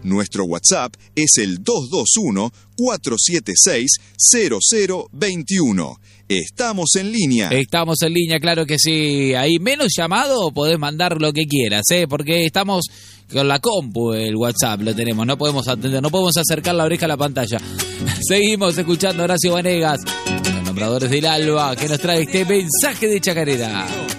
Nuestro WhatsApp es el 221-476-0021. Estamos en línea. Estamos en línea, claro que sí. Ahí menos llamado podés mandar lo que quieras, porque estamos con la compu, el WhatsApp lo tenemos, no podemos atender, no podemos acercar la oreja a la pantalla. Seguimos escuchando a Horacio Vanegas, los nombradores del Alba, que nos trae este mensaje de chacarera.